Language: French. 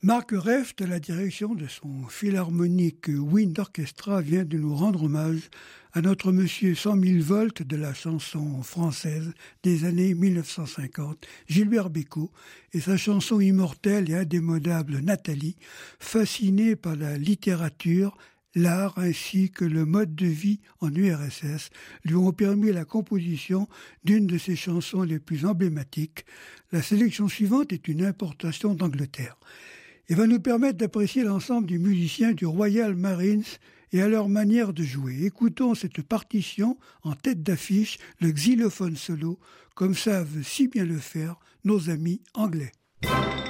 Mark Reft, à la direction de son Philharmonic Wind Orchestra, vient de nous rendre hommage à notre monsieur 100 000 volts de la chanson française des années 1950, Gilbert Bécaud, et sa chanson immortelle et indémodable Nathalie, fascinée par la littérature, l'art ainsi que le mode de vie en URSS, lui ont permis la composition d'une de ses chansons les plus emblématiques. La sélection suivante est une importation d'Angleterre et va nous permettre d'apprécier l'ensemble des musiciens du Royal Marines et à leur manière de jouer. Écoutons cette partition en tête d'affiche, le xylophone solo, comme savent si bien le faire nos amis anglais.